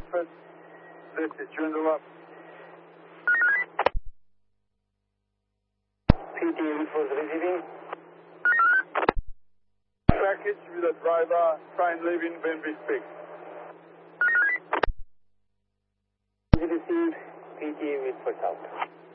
Bradford. This is Joondalup. PT was receiving. Package with a driver, try and leave in when we speak. Receive PT with for South.